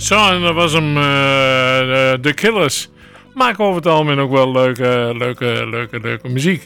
Zo, en dat was hem, The Killers. Maken over het algemeen ook wel leuke muziek.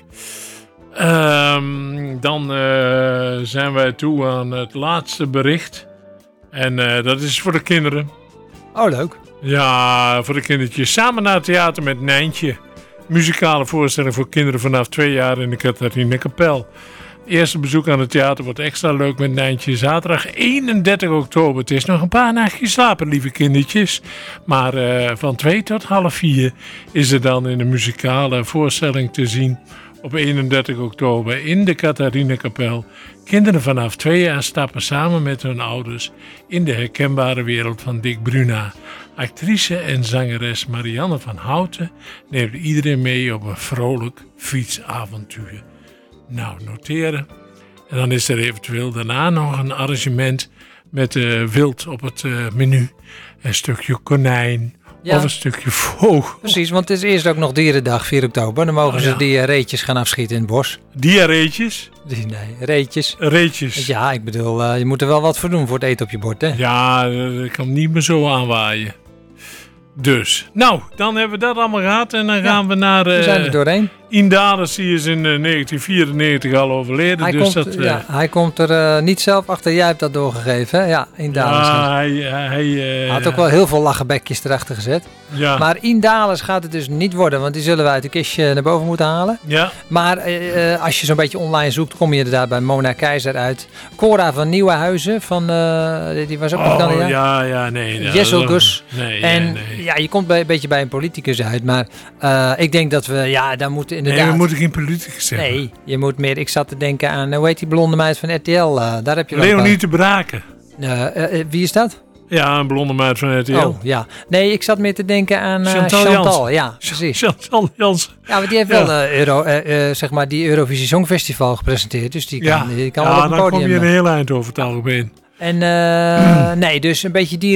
Dan zijn wij toe aan het laatste bericht. En dat is voor de kinderen. Oh, leuk. Ja, voor de kindertjes. Samen naar het theater met Nijntje. Muzikale voorstelling voor kinderen vanaf 2 jaar in de Catharina Kapel. Eerste bezoek aan het theater wordt extra leuk met Nijntje. Zaterdag 31 oktober. Het is nog een paar nachtjes slapen, lieve kindertjes. Maar van 2 tot half 4 is er dan in de muzikale voorstelling te zien. Op 31 oktober in de Catharina Kapel. Kinderen vanaf 2 jaar stappen samen met hun ouders in de herkenbare wereld van Dick Bruna. Actrice en zangeres Marianne van Houten neemt iedereen mee op een vrolijk fietsavontuur. Nou, noteren. En dan is er eventueel daarna nog een arrangement met wild op het menu. Een stukje konijn of een stukje vogel. Precies, want het is eerst ook nog Dierendag, 4 oktober. Dan mogen ze die reetjes gaan afschieten in het bos. Diarreetjes? Nee, reetjes. Reetjes. Ja, ik bedoel, je moet er wel wat voor doen voor het eten op je bord, hè? Ja, dat kan niet meer zo aanwaaien. Dus, nou, dan hebben we dat allemaal gehad en dan gaan we naar... we zijn er doorheen. Indales, die is in 1994 al overleden. Hij komt er niet zelf achter, jij hebt dat doorgegeven, hè? Ja, Indales. Ja, hij had ook wel heel veel lachenbekjes erachter gezet. Ja. Maar Indales gaat het dus niet worden, want die zullen we uit de kistje naar boven moeten halen. Ja. Maar als je zo'n beetje online zoekt, kom je er daar bij Mona Keizer uit. Cora van Nieuwenhuizen, die was ook nog kandidaat. Nee. Jesselgus. Nee. Ja, je komt een beetje bij een politicus uit, maar ik denk dat we, daar moeten inderdaad... Nee, we moeten geen politicus hebben. Nee, je moet meer... Ik zat te denken aan, hoe heet die blonde meid van RTL? Daar heb je Leonie te Braken. Wie is dat? Ja, een blonde meid van RTL. Oh, ja. Nee, ik zat meer te denken aan Chantal. Ja, precies. Chantal Jansen. Ja, want die heeft wel die Eurovisie Songfestival gepresenteerd, dus die kan wel op een podium. Ja, dan kom je een heel eind over het algemeen. En dus een beetje die